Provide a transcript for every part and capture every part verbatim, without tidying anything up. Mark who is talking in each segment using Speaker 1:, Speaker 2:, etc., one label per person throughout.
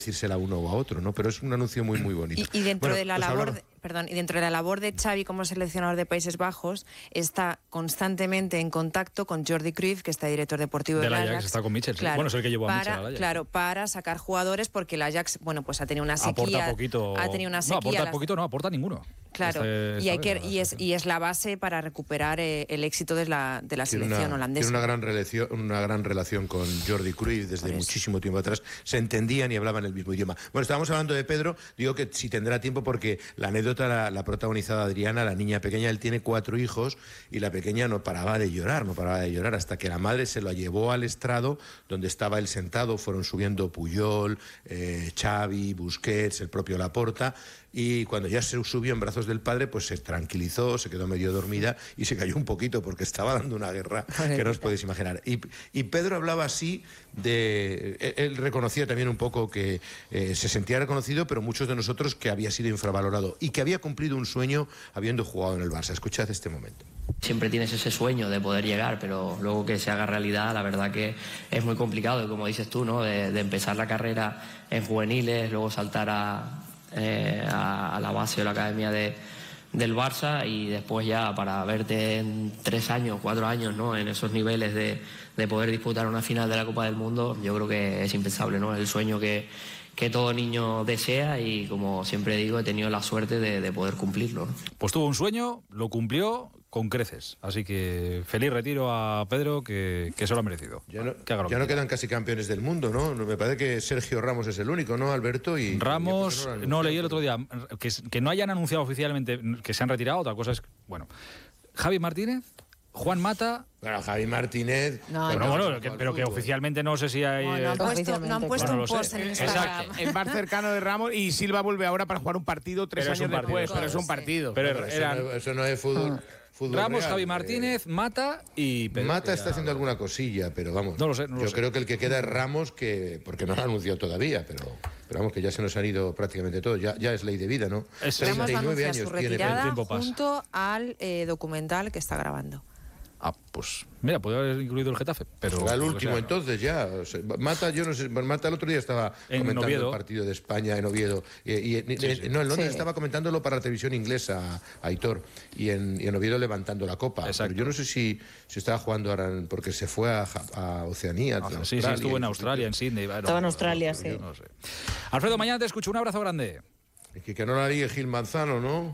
Speaker 1: decírsela a uno o a otro, ¿no? Pero es un anuncio muy, muy bonito.
Speaker 2: Y, y dentro
Speaker 1: bueno,
Speaker 2: de la
Speaker 1: pues
Speaker 2: labor,
Speaker 1: hablamos...
Speaker 2: de, perdón, y dentro de la labor de Xavi como seleccionador de Países Bajos, está constantemente en contacto con Jordi Cruyff, que está director deportivo del
Speaker 3: de
Speaker 2: Ajax.
Speaker 3: Ajax, está con Michel,
Speaker 2: claro,
Speaker 3: bueno, es el que llevó a
Speaker 2: para,
Speaker 3: Michel al Ajax.
Speaker 2: Claro, para sacar jugadores, porque el Ajax, bueno, pues ha tenido una sequía.
Speaker 3: Aporta poquito.
Speaker 2: Ha tenido una sequía.
Speaker 3: No, aporta
Speaker 2: las...
Speaker 3: poquito, no, aporta ninguno.
Speaker 2: Claro,
Speaker 3: este,
Speaker 2: y, hay que, y, es, y es la base para recuperar eh, el éxito de la, de la selección
Speaker 1: una,
Speaker 2: holandesa.
Speaker 1: Tiene una gran, relación, una gran relación con Jordi Cruyff desde muchísimo tiempo atrás. Se entendían y hablaban el mismo idioma. Bueno, estábamos hablando de Pedro. Digo que si tendrá tiempo porque la anécdota la, la protagonizada Adriana, la niña pequeña. Él tiene cuatro hijos y la pequeña no paraba de llorar, no paraba de llorar hasta que la madre se lo llevó al estrado donde estaba él sentado. Fueron subiendo Puyol, eh, Xavi, Busquets, el propio Laporta. Y cuando ya se subió en brazos del padre, pues se tranquilizó, se quedó medio dormida y se cayó un poquito porque estaba dando una guerra que no os podéis imaginar. Y, y Pedro hablaba así de... Él reconocía también un poco que eh, se sentía reconocido, pero muchos de nosotros que había sido infravalorado y que había cumplido un sueño habiendo jugado en el Barça. Escuchad este momento.
Speaker 4: Siempre tienes ese sueño de poder llegar, pero luego que se haga realidad, la verdad que es muy complicado. Y como dices tú, ¿no? De, de empezar la carrera en juveniles, luego saltar a... Eh, a, a la base o la academia de, del Barça y después ya para verte en tres años, cuatro años, ¿no? En esos niveles de, de poder disputar una final de la Copa del Mundo, yo creo que es impensable, ¿no? Es el sueño que, que todo niño desea y, como siempre digo, he tenido la suerte de, de poder cumplirlo, ¿no?
Speaker 3: Pues tuvo un sueño, lo cumplió con creces. Así que feliz retiro a Pedro, que, que se lo ha merecido.
Speaker 1: Ya no,
Speaker 3: que
Speaker 1: ya no quedan casi campeones del mundo, ¿no? Me parece que Sergio Ramos es el único, ¿no, Alberto? Y
Speaker 3: Ramos,
Speaker 1: no,
Speaker 3: no leí el otro día, que, que no hayan anunciado oficialmente que se han retirado, otra cosa es, bueno, Javi Martínez, Juan Mata...
Speaker 1: Bueno, Javi Martínez...
Speaker 3: No, pero, no, bueno, que, pero que oficialmente no sé si hay...
Speaker 2: No, no han puesto, no han puesto
Speaker 3: bueno,
Speaker 2: un post en Instagram.
Speaker 5: Exacto. Es más cercano de Ramos y Silva vuelve ahora para jugar un partido tres
Speaker 3: pero
Speaker 5: años
Speaker 3: partido,
Speaker 5: después,
Speaker 3: claro,
Speaker 5: pero es un
Speaker 3: sí.
Speaker 5: partido.
Speaker 3: Pero
Speaker 1: bueno,
Speaker 3: eran...
Speaker 1: eso, no, eso no es fútbol...
Speaker 3: Ah.
Speaker 1: Fútbol
Speaker 3: Ramos,
Speaker 1: real.
Speaker 3: Javi Martínez, Mata y Pedro.
Speaker 1: Mata está haciendo alguna cosilla, pero vamos.
Speaker 3: No lo sé, no lo
Speaker 1: yo
Speaker 3: sé.
Speaker 1: creo que el que queda es Ramos, que porque no lo ha anunciado todavía, pero, pero vamos, que ya se nos han ido prácticamente todos. Ya, ya es ley de vida, ¿no?
Speaker 3: Es,
Speaker 1: treinta y nueve
Speaker 2: años
Speaker 1: años
Speaker 2: su
Speaker 1: tiene.
Speaker 2: retirada
Speaker 3: tiempo pasa.
Speaker 2: junto al eh, documental que está grabando.
Speaker 3: Ah, pues mira, podría haber incluido el Getafe, pero...
Speaker 1: Será el
Speaker 3: lo que
Speaker 1: último
Speaker 3: sea.
Speaker 1: entonces ya. O sea, Mata, yo no sé, Mata el otro día estaba
Speaker 3: En
Speaker 1: comentando
Speaker 3: Oviedo.
Speaker 1: el partido de España en Oviedo. Y, y, y-
Speaker 3: Sí, sí.
Speaker 1: No, en Londres
Speaker 2: Sí.
Speaker 1: estaba comentándolo para la televisión inglesa, a Aitor, y en, y en Oviedo levantando la copa.
Speaker 3: Exacto.
Speaker 1: Pero yo no sé si, si estaba jugando ahora, en- porque se fue a, Ja- a Oceanía. a
Speaker 3: Ah, sí, sí,
Speaker 1: Australia,
Speaker 3: estuvo en
Speaker 1: y-
Speaker 3: Australia, en Sydney. Bueno,
Speaker 6: Estaba en Australia,
Speaker 3: no,
Speaker 6: sí.
Speaker 3: yo no sé. Alfredo, mañana te escucho. Un abrazo grande.
Speaker 1: Que, que no la ligue Gil Manzano, ¿no?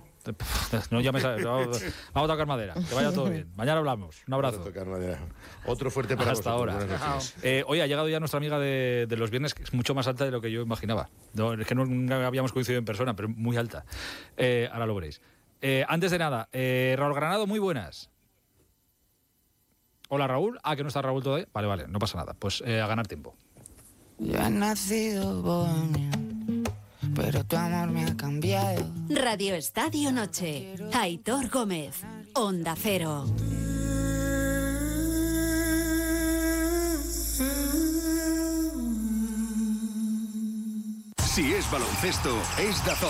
Speaker 3: No llames a... Vamos a tocar madera. Que vaya todo bien. Mañana hablamos. Un abrazo.
Speaker 1: Tocar madera. Otro fuerte para
Speaker 3: Hasta
Speaker 1: vosotros.
Speaker 3: ahora.
Speaker 1: Buenas noches.
Speaker 3: Eh, hoy ha llegado ya nuestra amiga de, de los viernes, que es mucho más alta de lo que yo imaginaba. No, es que no nunca habíamos coincidido en persona, pero muy alta. Eh, ahora lo veréis. Eh, antes de nada, eh, Raúl Granado, muy buenas. Hola, Raúl. Ah, que no está Raúl todavía. Vale, vale, no pasa nada. Pues eh, a ganar tiempo.
Speaker 7: Yo he nacido bohemio, pero tu amor me ha cambiado.
Speaker 8: Radio Estadio Noche. Aitor Gómez. Onda Cero.
Speaker 9: Si es baloncesto, es DAZN.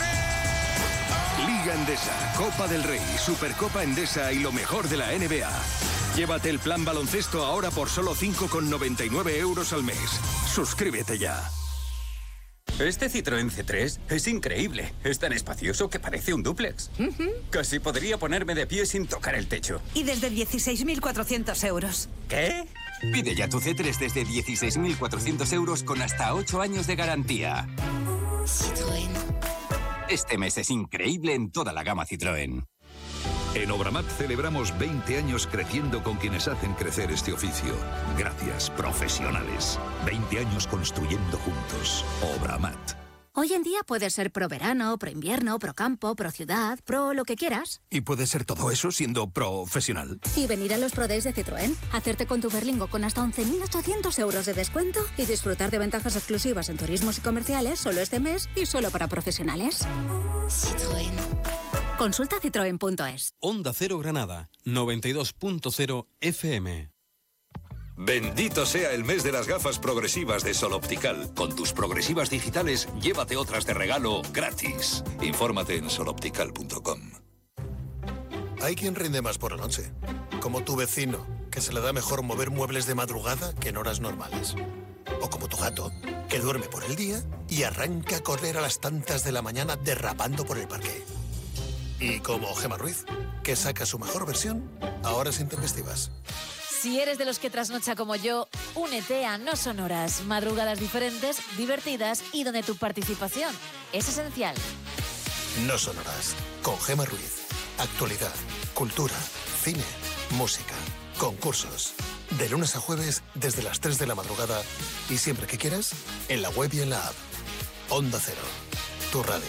Speaker 9: Liga Endesa, Copa del Rey, Supercopa Endesa y lo mejor de la N B A. Llévate el plan baloncesto ahora por solo cinco con noventa y nueve euros al mes. Suscríbete ya.
Speaker 10: Este Citroën C tres es increíble. Es tan espacioso que parece un dúplex.
Speaker 8: Uh-huh.
Speaker 10: Casi podría ponerme de pie sin tocar el techo.
Speaker 8: Y desde dieciséis mil cuatrocientos euros.
Speaker 10: ¿Qué?
Speaker 11: Pide ya tu C tres desde dieciséis mil cuatrocientos euros con hasta ocho años de garantía.
Speaker 8: Citroën.
Speaker 11: Este mes es increíble en toda la gama Citroën.
Speaker 9: En Obramat celebramos veinte años creciendo con quienes hacen crecer este oficio. Gracias, profesionales. veinte años construyendo juntos. Obramat.
Speaker 12: Hoy en día puedes ser pro verano, pro invierno, pro campo, pro ciudad, pro lo que quieras.
Speaker 9: Y puede ser todo eso siendo profesional.
Speaker 12: Y venir a los Pro Days de Citroën, hacerte con tu Berlingo con hasta once mil ochocientos euros de descuento y disfrutar de ventajas exclusivas en turismos y comerciales solo este mes y solo para profesionales.
Speaker 8: Citroën.
Speaker 12: Consulta citroen punto es.
Speaker 13: Onda Cero Granada, noventa y dos punto cero F M.
Speaker 9: Bendito sea el mes de las gafas progresivas de Sol Optical. Con tus progresivas digitales, llévate otras de regalo gratis. Infórmate en sol optical punto com.
Speaker 14: Hay quien rinde más por la noche, como tu vecino, que se le da mejor mover muebles de madrugada que en horas normales. O como tu gato, que duerme por el día y arranca a correr a las tantas de la mañana derrapando por el parque. Y como Gemma Ruiz, que saca su mejor versión a horas intempestivas.
Speaker 6: Si eres de los que trasnocha como yo, únete a No Sonoras. Madrugadas diferentes, divertidas y donde tu participación es esencial.
Speaker 14: No Sonoras, con Gemma Ruiz. Actualidad, cultura, cine, música, concursos. De lunes a jueves desde las tres de la madrugada y siempre que quieras, en la web y en la app. Onda Cero, tu radio.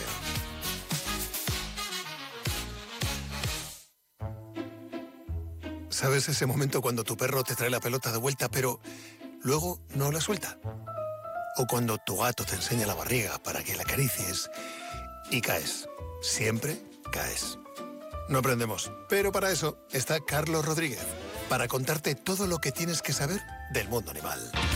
Speaker 14: ¿Sabes ese momento cuando tu perro te trae la pelota de vuelta pero luego no la suelta? O cuando tu gato te enseña la barriga para que la acaricies y caes. Siempre caes. No aprendemos, pero para eso está Carlos Rodríguez, para contarte todo lo que tienes que saber del mundo animal.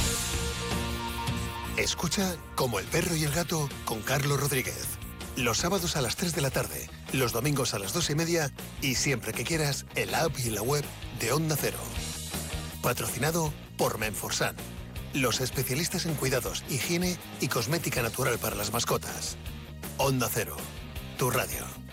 Speaker 14: Escucha Como el perro y el gato con Carlos Rodríguez. Los sábados a las tres de la tarde, los domingos a las dos y media y siempre que quieras en la app y en la web de Onda Cero. Patrocinado por Menforsan, los especialistas en cuidados, higiene y cosmética natural para las mascotas. Onda Cero, tu radio.